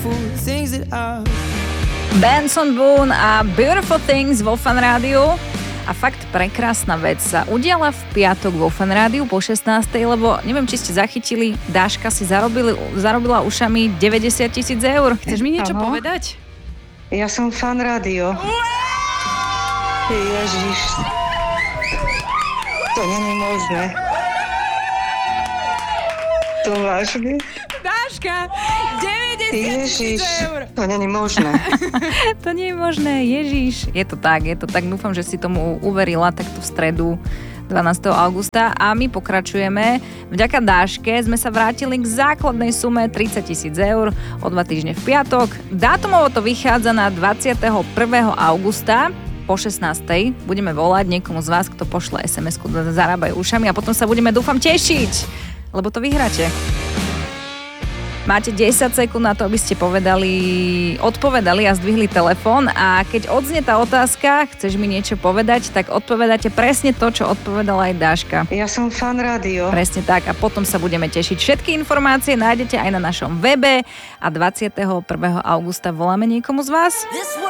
Benson Boone a Beautiful Things vo Fan Rádiu. A fakt prekrásna vec sa udiala v piatok vo Fan Rádiu po 16. Lebo neviem, či ste zachytili, Dáška si zarobila ušami 90 000 eur. Chceš mi niečo povedať? Ja som Fan Rádio. Ježiš. To nie je možné. To vážne? Dáška, 90 Ježiš, 000 eur. to nie je možné. To nie je možné, Ježiš. Je to tak. Dúfam, že si tomu uverila takto v stredu 12. augusta a my pokračujeme. Vďaka Dáške sme sa vrátili k základnej sume 30 000 eur o 2 týždne v piatok. Dátumovo to vychádza na 21. augusta. Po 16. budeme volať niekomu z vás, kto pošle SMS-ku Zarábaj ušami a potom sa budeme, dúfam, tešiť, lebo to vyhráte. Máte 10 sekúnd na to, aby ste odpovedali a zdvihli telefón a keď odznie tá otázka, chceš mi niečo povedať, tak odpovedáte presne to, čo odpovedala aj Dáška. Ja som Fan Rádio. Presne tak a potom sa budeme tešiť. Všetky informácie nájdete aj na našom webe a 21. augusta voláme niekomu z vás.